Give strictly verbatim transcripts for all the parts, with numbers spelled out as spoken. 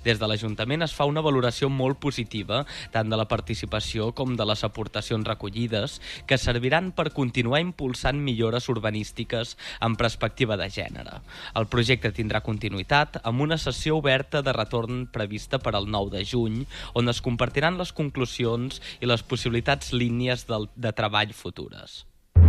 Des de l'Ajuntament es fa una valoració molt positiva tant de la participació com de les aportacions recollides, que serviran per continuar impulsant millores urbanístiques en perspectiva de gènere. El projecte tindrà continuïtat amb una sessió oberta de retorn prevista per al nou de juny, on es compartiran les conclusions i les possibilitats línies de, de treball futures.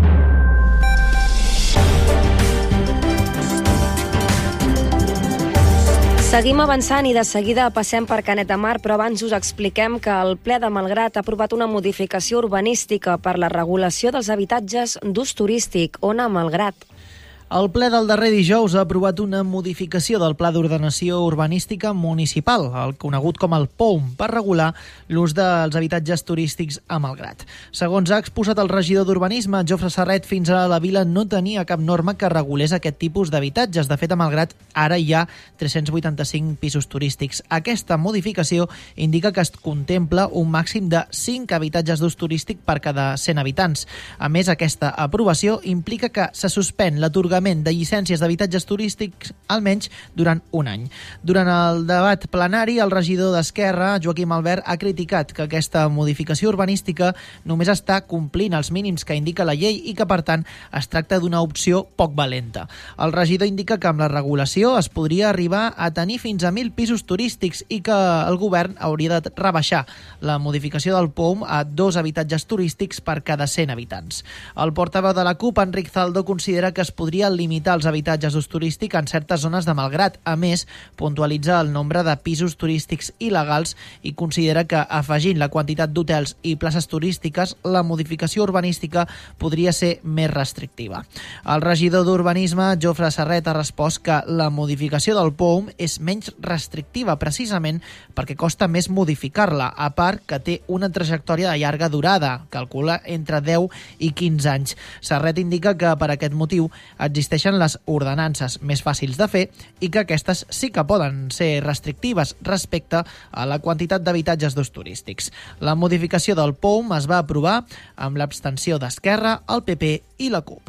Seguim avançant i de seguida passem per Canet de Mar, però abans us expliquem que el ple de Malgrat ha aprovat una modificació urbanística per la regulació dels habitatges d'ús turístic. Ona, Malgrat. El ple del darrer dijous ha aprovat una modificació del Pla d'Ordenació Urbanística Municipal, el conegut com el P O U M, per regular l'ús dels habitatges turístics a Malgrat. Segons ha exposat el regidor d'Urbanisme, Jofre Serret, fins ara la vila no tenia cap norma que regulés aquest tipus d'habitatges. De fet, a Malgrat ara hi ha tres-cents vuitanta-cinc pisos turístics. Aquesta modificació indica que es contempla un màxim de cinc habitatges d'ús turístic per cada cent habitants. A més, aquesta aprovació implica que se suspèn l'atorgament de llicències d'habitatges turístics almenys durant un any. Durant el debat plenari, el regidor d'Esquerra, Joaquim Albert, ha criticat que aquesta modificació urbanística només està complint els mínims que indica la llei i que, per tant, es tracta d'una opció poc valenta. El regidor indica que amb la regulació es podria arribar a tenir fins a mil pisos turístics i que el govern hauria de rebaixar la modificació del P O U M a dos habitatges turístics per cada cent habitants. El portaveu de la CUP, Enric Zaldo, considera que es podria limitar els habitatges d'ús turístic en certes zones de Malgrat. A més, puntualitza el nombre de pisos turístics il·legals i considera que, afegint la quantitat d'hotels i places turístiques, la modificació urbanística podria ser més restrictiva. El regidor d'Urbanisme, Jofre Serret, ha respost que la modificació del P O U M és menys restrictiva precisament perquè costa més modificar-la, a part que té una trajectòria de llarga durada, calcula entre deu i quinze anys. Serret indica que per aquest motiu existeixen les ordenances més fàcils de fer i que aquestes sí que poden ser restrictives respecte a la quantitat d'habitatges d'ús turístics. La modificació del P O U M es va aprovar amb l'abstenció d'Esquerra, el P P i la CUP.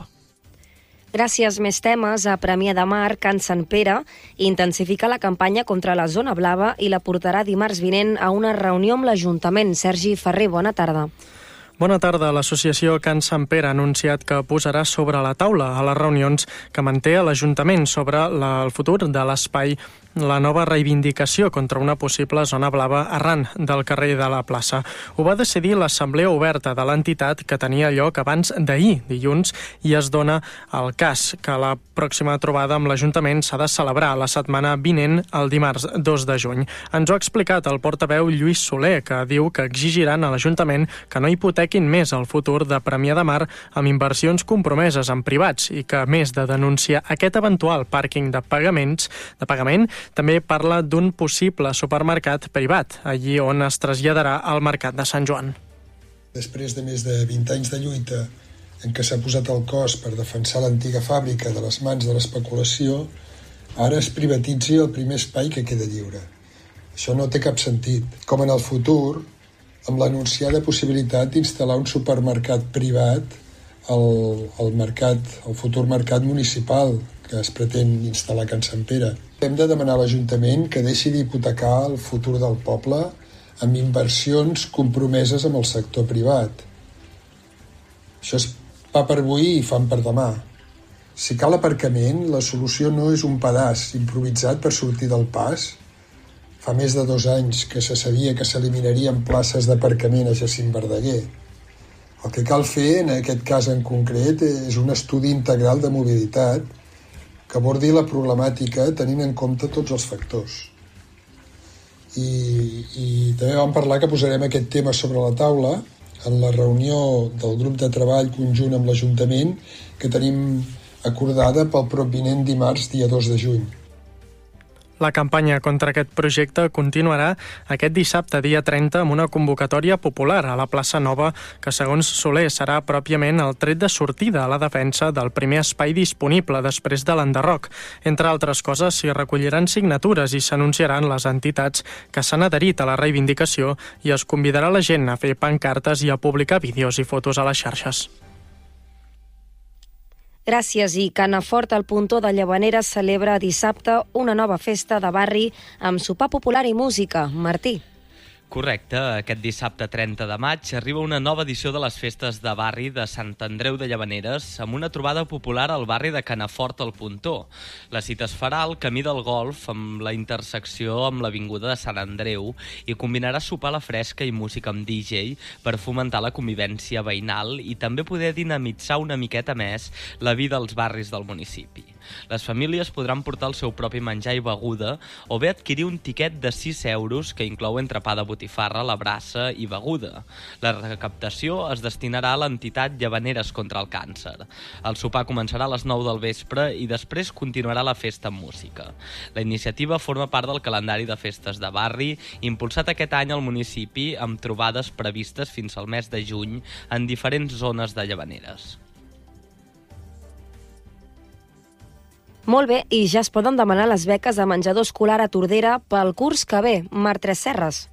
Gràcies. Més temes. A Premià de Mar, Can Sant Pere intensifica la campanya contra la zona blava i la portarà dimarts vinent a una reunió amb l'Ajuntament. Sergi Ferrer, bona tarda. Bona tarda. L'associació Can Sant Pere ha anunciat que posarà sobre la taula a les reunions que manté a l'Ajuntament sobre la, el futur de l'espai la nova reivindicació contra una possible zona blava arran del carrer de la plaça. Ho va decidir l'assemblea oberta de l'entitat que tenia lloc abans d'ahir, dilluns, i es dona el cas que la pròxima trobada amb l'Ajuntament s'ha de celebrar la setmana vinent, el dimarts dos de juny. Ens ho ha explicat el portaveu Lluís Soler, que diu que exigiran a l'Ajuntament que no hipotequin més el futur de Premià de Mar amb inversions compromeses en privats i que, a més de denunciar aquest eventual pàrquing de pagaments de pagament, també parla d'un possible supermercat privat, allí on es traslladarà al Mercat de Sant Joan. Després de més de vint anys de lluita en què s'ha posat el cos per defensar l'antiga fàbrica de les mans de l'especulació, ara es privatitzi el primer espai que queda lliure. Això no té cap sentit. Com en el futur, amb l'anunciada possibilitat d'instal·lar un supermercat privat al, al, mercat, al futur mercat municipal que es pretén instal·lar a Can Sant Pere. Hem de demanar a l'Ajuntament que deixi d'hipotecar el futur del poble amb inversions compromeses amb el sector privat. Això és pa per avui i fam per demà. Si cal aparcament, la solució no és un pedaç improvisat per sortir del pas. Fa més de dos anys que se sabia que s'eliminarien places d'aparcament a Jacint Verdaguer. El que cal fer, en aquest cas en concret, és un estudi integral de mobilitat que abordi la problemàtica tenint en compte tots els factors. I, i també vam parlar que posarem aquest tema sobre la taula en la reunió del grup de treball conjunt amb l'Ajuntament que tenim acordada pel provinent dimarts, dia dos de juny. La campanya contra aquest projecte continuarà aquest dissabte, dia trenta, amb una convocatòria popular a la plaça Nova, que segons Soler serà pròpiament el tret de sortida a la defensa del primer espai disponible després de l'enderroc. Entre altres coses, s'hi recolliran signatures i s'anunciaran les entitats que s'han adherit a la reivindicació i es convidarà la gent a fer pancartes i a publicar vídeos i fotos a les xarxes. Gràcies. I Canafort, al Puntó de Llavaneres, celebra dissabte una nova festa de barri amb sopar popular i música. Martí. Correcte. Aquest dissabte trenta de maig arriba una nova edició de les festes de barri de Sant Andreu de Llavaneres amb una trobada popular al barri de Canafort al Puntó. La cita es farà al Camí del Golf amb la intersecció amb l'Avinguda de Sant Andreu i combinarà sopar a la fresca i música amb D J per fomentar la convivència veïnal i també poder dinamitzar una miqueta més la vida als barris del municipi. Les famílies podran portar el seu propi menjar i beguda o bé adquirir un tiquet de sis euros que inclou entrepà de botifarra, la brassa i beguda. La recaptació es destinarà a l'entitat Llavaneres contra el càncer. El sopar començarà a les nou del vespre i després continuarà la festa amb música. La iniciativa forma part del calendari de festes de barri impulsat aquest any al municipi amb trobades previstes fins al mes de juny en diferents zones de Llavaneres. Molt bé, i ja es poden demanar les beques de menjador escolar a Tordera pel curs que ve. Mar Tresserras.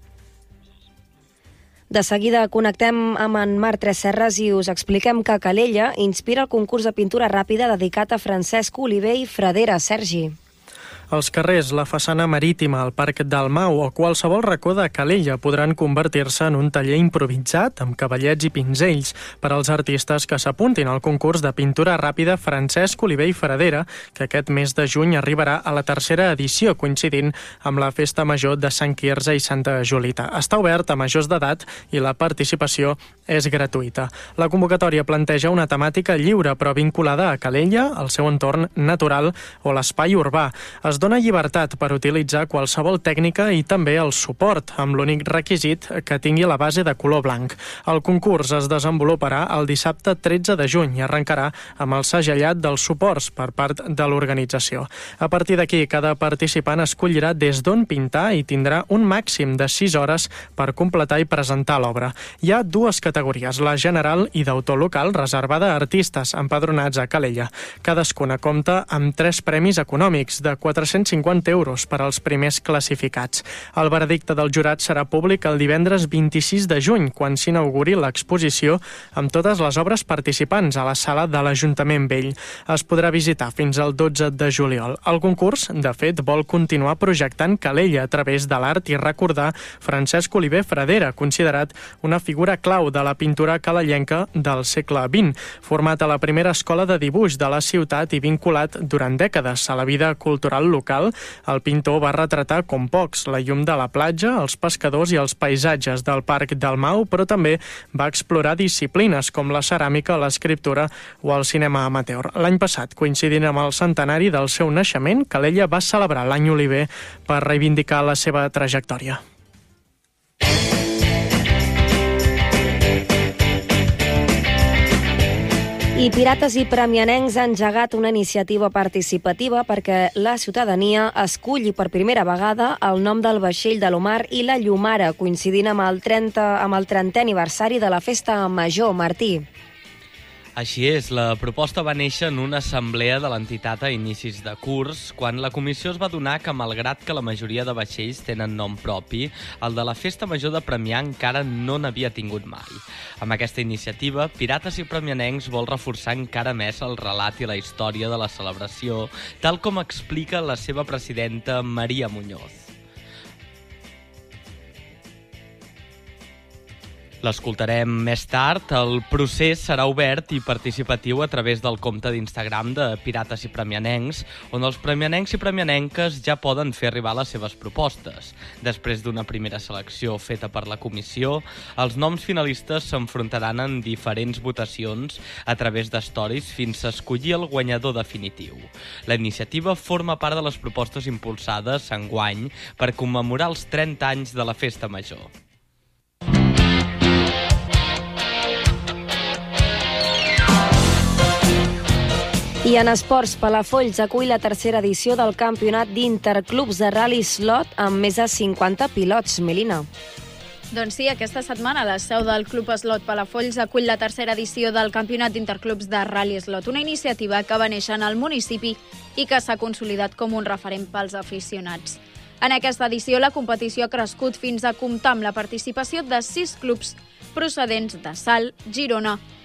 De seguida connectem amb en Mar Tresserras i us expliquem que Calella inspira el concurs de pintura ràpida dedicat a Francesc Oliver i Fradera. Sergi. Els carrers, la façana marítima, el Parc Dalmau o qualsevol racó de Calella podran convertir-se en un taller improvisat amb cavallets i pinzells per als artistes que s'apuntin al concurs de pintura ràpida Francesc Oliver i Fradera, que aquest mes de juny arribarà a la tercera edició, coincidint amb la Festa Major de Sant Quirze i Santa Julita. Està obert a majors d'edat i la participació és gratuïta. La convocatòria planteja una temàtica lliure però vinculada a Calella, el seu entorn natural o l'espai urbà. Es dona llibertat per utilitzar qualsevol tècnica i també el suport, amb l'únic requisit que tingui la base de color blanc. El concurs es desenvoluparà el dissabte tretze de juny i arrencarà amb el segellat dels suports per part de l'organització. A partir d'aquí, cada participant escollirà des d'on pintar i tindrà un màxim de sis hores per completar i presentar l'obra. Hi ha dues categories, la general i d'autor local, reservada a artistes empadronats a Calella. Cadascuna compta amb tres premis econòmics de quatre-cents cinquanta euros per als primers classificats. El veredicte del jurat serà públic el divendres vint-i-sis de juny, quan s'inauguri l'exposició amb totes les obres participants a la sala de l'Ajuntament Vell. Es podrà visitar fins al dotze de juliol. El concurs, de fet, vol continuar projectant Calella a través de l'art i recordar Francesc Oliver Fradera, considerat una figura clau de la pintura calellenca del segle vint, format a la primera escola de dibuix de la ciutat i vinculat durant dècades a la vida cultural local. El pintor va retratar com pocs la llum de la platja, els pescadors i els paisatges del Parc Dalmau, però també va explorar disciplines com la ceràmica, l'escriptura o el cinema amateur. L'any passat, coincidint amb el centenari del seu naixement, Calella va celebrar l'any Oliver per reivindicar la seva trajectòria. I Pirates i Premianencs han engegat una iniciativa participativa perquè la ciutadania esculli per primera vegada el nom del vaixell de l'Omar i la Llumara, coincidint amb el, trenta, amb el trentè aniversari de la Festa Major. Martí. Així és, la proposta va néixer en una assemblea de l'entitat a inicis de curs, quan la comissió es va adonar que, malgrat que la majoria de vaixells tenen nom propi, el de la Festa Major de Premià encara no n'havia tingut mai. Amb aquesta iniciativa, Pirates i Premianencs vol reforçar encara més el relat i la història de la celebració, tal com explica la seva presidenta Maria Muñoz. L'escoltarem més tard. El procés serà obert i participatiu a través del compte d'Instagram de Pirates i Premianencs, on els premianencs i premianenques ja poden fer arribar les seves propostes. Després d'una primera selecció feta per la comissió, els noms finalistes s'enfrontaran en diferents votacions a través d'stories fins a escollir el guanyador definitiu. La iniciativa forma part de les propostes impulsades enguany per commemorar els trenta anys de la Festa Major. I en esports, Palafolls acull la tercera edició del campionat d'interclubs de Rally Slot amb més de cinquanta pilots. Melina. Doncs sí, aquesta setmana la seu del Club Slot Palafolls acull la tercera edició del campionat d'interclubs de Rally Slot, una iniciativa que va néixer en el municipi i que s'ha consolidat com un referent pels aficionats. En aquesta edició, la competició ha crescut fins a comptar amb la participació de sis clubs procedents de Salt, Girona,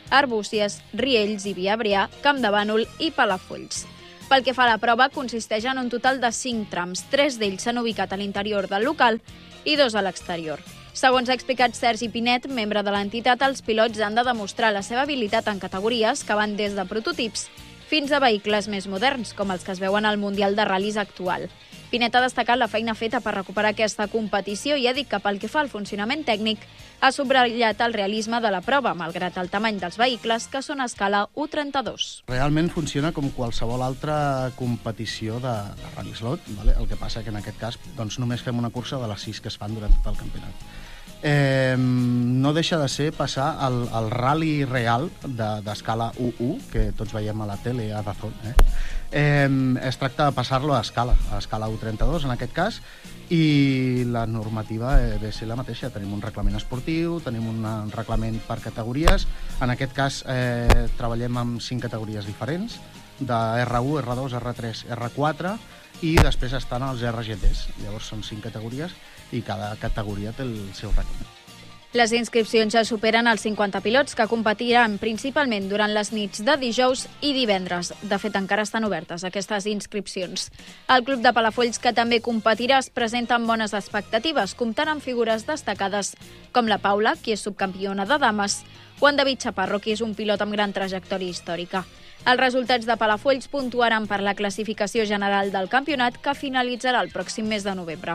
Arbúcies, Riells i Viabrea, Camp de Bànol i Palafolls. Pel que fa a la prova, consisteix en un total de cinc trams. Tres d'ells s'han ubicat a l'interior del local i dos a l'exterior. Segons ha explicat Sergi Pinet, membre de l'entitat, els pilots han de demostrar la seva habilitat en categories que van des de prototips fins a vehicles més moderns, com els que es veuen al Mundial de Ral·lis actual. Pinet ha destacat la feina feta per recuperar aquesta competició i ha dit que pel que fa al funcionament tècnic ha subratllat el realisme de la prova, malgrat el tamany dels vehicles, que són a escala u trenta-dos. Realment funciona com qualsevol altra competició de, de Rally Slot, vale? El que passa que en aquest cas doncs, només fem una cursa de les sis que es fan durant tot el campionat. Eh, no deixa de ser passar el, el rally real d'escala de, u u, que tots veiem a la tele, a Dazón. Eh? Eh, es tracta de passar-lo a escala, a escala u trenta-dos en aquest cas, i la normativa eh, ve ser la mateixa. Tenim un reglament esportiu, tenim un reglament per categories. En aquest cas eh, treballem amb cinc categories diferents, de erre u, erre dos, erre tres, erre quatre, i després estan els erre ge tes. Llavors són cinc categories i cada categoria té el seu reglament. Les inscripcions ja superen els cinquanta pilots que competiran principalment durant les nits de dijous i divendres. De fet, encara estan obertes aquestes inscripcions. El Club de Palafolls, que també competirà, es presenta amb bones expectatives, comptant amb figures destacades com la Paula, qui és subcampiona de dames, o en David Chaparro, qui és un pilot amb gran trajectòria històrica. Els resultats de Palafolls puntuaran per la classificació general del campionat, que finalitzarà el pròxim mes de novembre.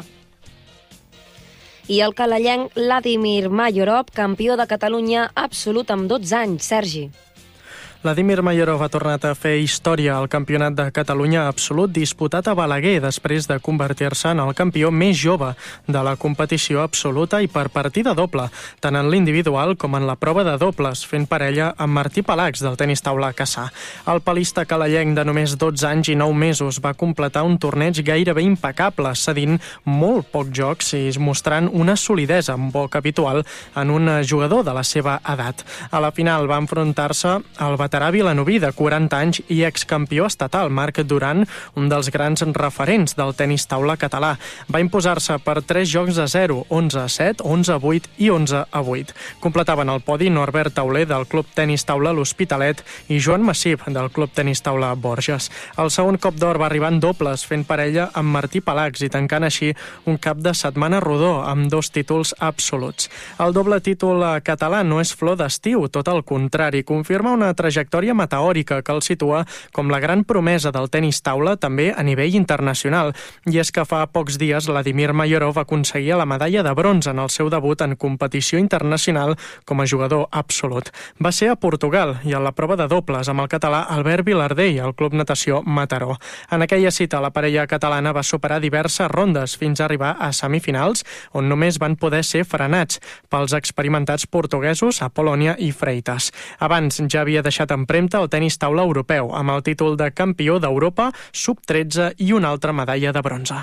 I el calellenc Vladimir Mayorov, campió de Catalunya absolut amb dotze anys. Sergi. Vladimir Mayorov ha tornat a fer història al Campionat de Catalunya absolut disputat a Balaguer després de convertir-se en el campió més jove de la competició absoluta i per partida doble, tant en l'individual com en la prova de dobles, fent parella amb Martí Palacs del tenis taula Cassà. El palista calellenc de només dotze anys i nou mesos va completar un torneig gairebé impecable, cedint molt pocs jocs i mostrant una solidesa amb poc habitual en un jugador de la seva edat. A la final va enfrontar-se al veterà vilanoví de quaranta anys i excampió estatal, Marc Duran, un dels grans referents del tenis taula català. Va imposar-se per tres jocs a zero, onze a set, onze a vuit i onze a vuit. Completaven el podi Norbert Tauler del Club Tenis Taula L'Hospitalet i Joan Massip del Club Tenis Taula Borges. El segon cop d'or va arribar en dobles, fent parella amb Martí Palacs i tancant així un cap de setmana rodó amb dos títols absoluts. El doble títol català no és flor d'estiu, tot el contrari, confirma una trajectòria meteòrica que el situa com la gran promesa del tenis taula també a nivell internacional. I és que fa pocs dies Vladimir Mayorov aconseguia la medalla de bronze en el seu debut en competició internacional com a jugador absolut. Va ser a Portugal i en la prova de dobles amb el català Albert Vilardell al Club Natació Mataró. En aquella cita la parella catalana va superar diverses rondes fins a arribar a semifinals on només van poder ser frenats pels experimentats portuguesos Apolònia i Freitas. Abans ja havia deixat empremta el tenis taula europeu, amb el títol de campió d'Europa, sub tretze i una altra medalla de bronze.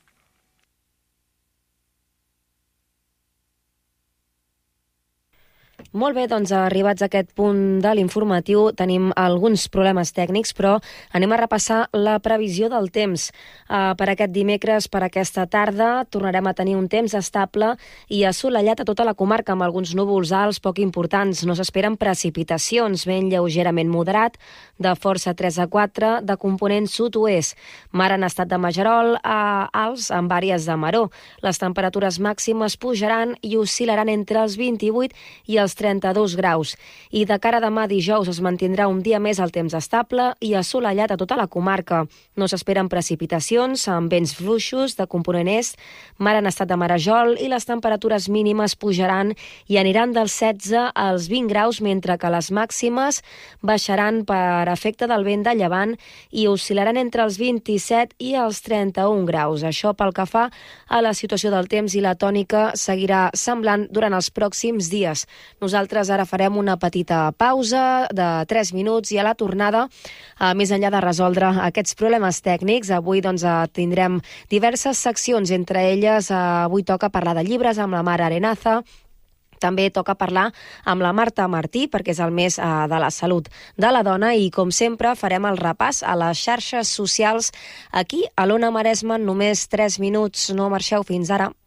Molt bé, doncs arribats a aquest punt de l'informatiu tenim alguns problemes tècnics, però anem a repassar la previsió del temps. Uh, per aquest dimecres, per aquesta tarda, tornarem a tenir un temps estable i assolellat a tota la comarca amb alguns núvols alts poc importants. No s'esperen precipitacions, vent lleugerament moderat, de força tres a quatre, de component sud-oest. Mar en estat de Majerol, a alts amb àrees de maror. Les temperatures màximes pujaran i oscil·laran entre els vint-i-vuit i els trenta-dos graus. I de cara a demà dijous es mantindrà un dia més el temps estable i assolellat a tota la comarca. No s'esperen precipitacions amb vents fluixos de component est, mar en estat de marejol i les temperatures mínimes pujaran i aniran dels setze als vint graus, mentre que les màximes baixaran per efecte del vent de llevant i oscil·laran entre els vint-i-set i els trenta-un graus. Això pel que fa a la situació del temps, i la tònica seguirà semblant durant els pròxims dies. Nosaltres ara farem una petita pausa de tres minuts i a la tornada, eh, més enllà de resoldre aquests problemes tècnics, avui doncs, eh, tindrem diverses seccions, entre elles eh, avui toca parlar de llibres amb la Mar Arenaza. També toca parlar amb la Marta Martí, perquè és el mes eh, de la salut de la dona, i com sempre farem el repàs a les xarxes socials aquí a l'Ona Maresme en només tres minuts. No marxeu, fins ara.